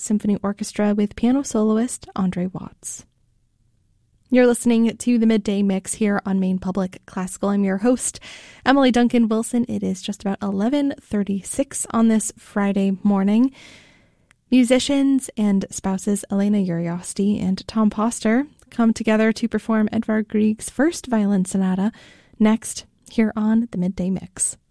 Symphony Orchestra with piano soloist Andre Watts. You're listening to the Midday Mix here on Maine Public Classical. I'm your host, Emily Duncan Wilson. It is just about 11:36 on this Friday morning. Musicians and spouses Elena Uriosti and Tom Poster come together to perform Edvard Grieg's first violin sonata next here on the Midday Mix.